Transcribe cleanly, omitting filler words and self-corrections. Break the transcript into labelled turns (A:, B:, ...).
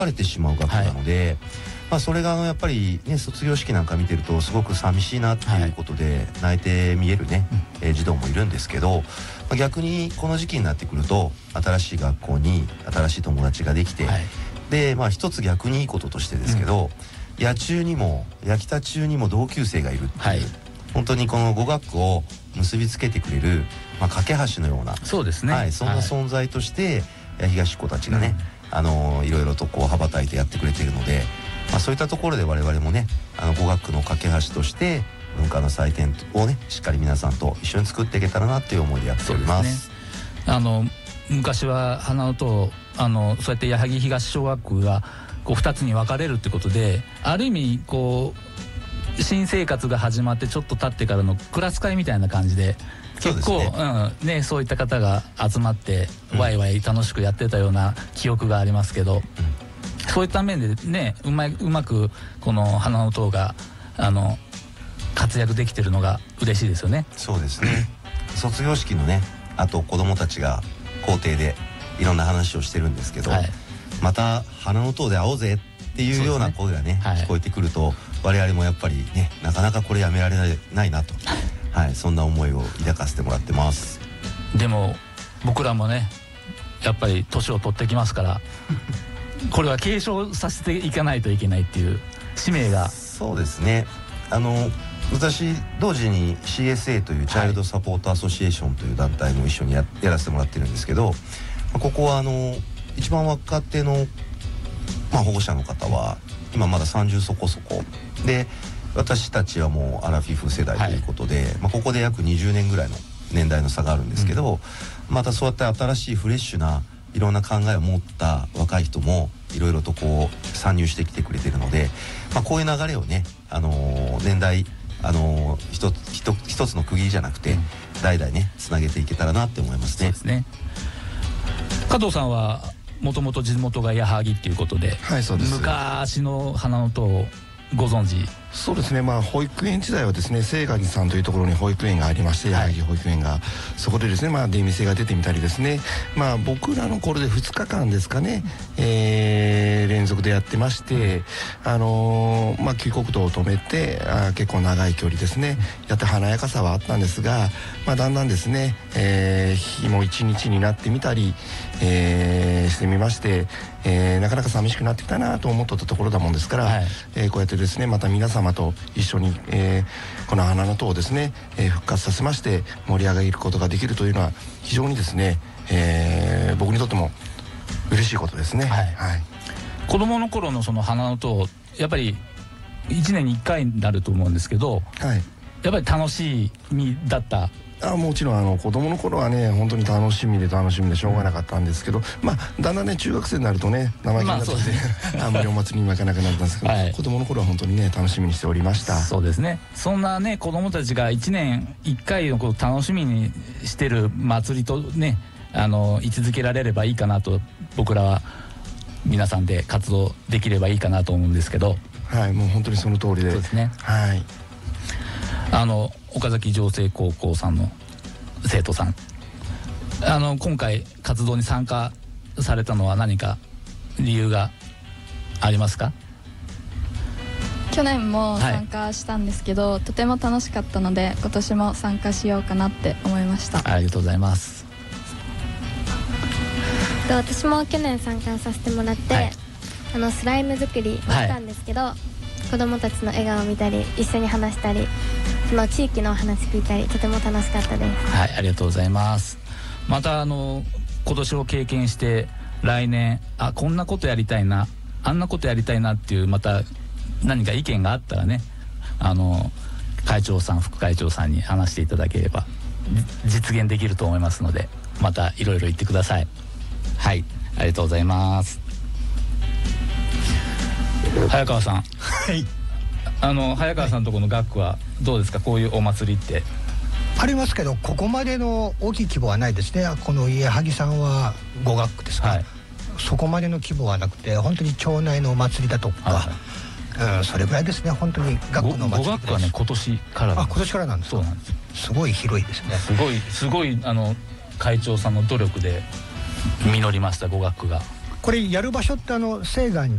A: れてしまう楽器なので、それがやっぱりね、卒業式なんか見てるとすごく寂しいなっていうことで泣いて見えるね、児童もいるんですけど、逆にこの時期になってくると新しい学校に新しい友達ができて、で一つ逆にいいこととしてですけど、野中にも焼き田中にも同級生がいるっていう、本当にこの語学を結びつけてくれる、架け橋のような、
B: そうですね、
A: そんな存在として東っ子たちがね、いろいろとこう羽ばたいてやってくれているので、そういったところで我々もね、語学の架け橋として文化の祭典をね、しっかり皆さんと一緒に作っていけたらなっていう思いでやっております。
B: 昔は花の塔、そうやって矢作東小学校がこう2つに分かれるってことで、ある意味こう新生活が始まってちょっと経ってからのクラス会みたいな感じで、結構そういった方が集まってワイワイ楽しくやってたような記憶がありますけど、そういった面でね、うまくこの花の塔が活躍できてるのが嬉しいですよね。
A: そうですね。卒業式のね、あと子どもたちが校庭でいろんな話をしてるんですけど、また花の塔で会おうぜっていうような声がね、聞こえてくると、我々もやっぱりね、なかなかこれやめられないなと、そんな思いを抱かせてもらってます。
B: でも僕らもね、やっぱり年を取ってきますからこれは継承させていかないといけないっていう使命が。
A: そうですね。私同時に CSA というチャイルドサポートアソシエーションという団体も一緒にやらせてもらってるんですけど、ここは一番若手の、保護者の方は今まだ30そこそこで、私たちはもうアラフィフ世代ということで、ここで約20年ぐらいの年代の差があるんですけど、またそうやって新しいフレッシュないろんな考えを持った若い人もいろいろとこう参入してきてくれてるので、こういう流れをね、年代一つの区切りじゃなくて、代々ねつなげていけたらなって思いますね。
B: そうですね。加藤さんはもともと地元が矢作っていうことで、
C: そうです。
B: 昔の花の塔をご存知？
C: そうですね。保育園時代はですね、清賀寺さんというところに保育園がありまして、矢作保育園が、そこでですね、出店が出てみたりですね、僕らの頃で2日間ですかね、連続でやってまして、救国道を止めて結構長い距離ですねやって華やかさはあったんですが、だんだんですね、日も一日になってみたり、してみまして、なかなか寂しくなってきたなと思ってたところだもんですから、こうやってですね、また皆様と一緒に、この花の塔をですね、復活させまして盛り上げることができるというのは非常にですね、僕にとっても嬉しいことですね。
B: 子供の頃のその花の塔、やっぱり1年に1回になると思うんですけど、やっぱり楽しみだった？
C: もちろん子供の頃はね、本当に楽しみでしょうがなかったんですけど、だんだんね中学生になるとね生意気になってきて、あんまりお祭りにも行かなくなったんですけど、子供の頃は本当にね楽しみにしておりました。
B: そうですね。そんなね子供たちが1年1回のこう楽しみにしてる祭りとね、居続けられればいいかなと、僕らは皆さんで活動できればいいかなと思うんですけど、
C: もう本当にその通りで。
B: そうですね。岡崎城西高校さんの生徒さん、今回活動に参加されたのは何か理由がありますか？
D: 去年も参加したんですけど、とても楽しかったので今年も参加しようかなって思いました。
B: ありがとうございます。
E: 私も去年参加させてもらって、スライム作りをしたんですけど、子どもたちの笑顔を見たり一緒に話したり、その地域のお話聞いたり、とても楽しかったです。
B: ありがとうございます。また今年を経験して来年こんなことやりたいな、あんなことやりたいなっていう、また何か意見があったらね、会長さん副会長さんに話していただければ実現できると思いますので、またいろいろ言ってください。ありがとうございます。早川さん、早川さんとこの学区はどうですか？こういうお祭りって
F: ありますけど、ここまでの大きい規模はないですね。この家萩さんは語学区ですが、そこまでの規模はなくて、本当に町内のお祭りだとか、それぐらいですね。本当に学区のお祭りです。語学区はね、今年から今年からなんですか？そうなんです。すごい広いですね。
B: すごい会長さんの努力で実りました語学区が。
F: これやる場所って西岸